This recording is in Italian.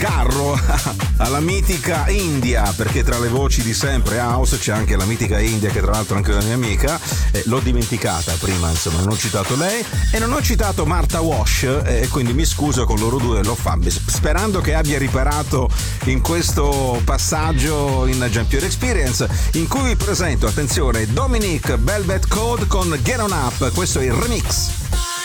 sgarro alla mitica India, perché tra le voci di sempre house c'è anche la mitica India, che tra l'altro è anche una mia amica. L'ho dimenticata prima, insomma, non ho citato lei e non ho citato Martha Wash, e quindi mi scuso con loro due, l'ho fatto sperando che abbia riparato in questo passaggio in Jam Pure Experience, in cui vi presento, attenzione, Dominic Velvet Code con Get On Up. Questo è il remix.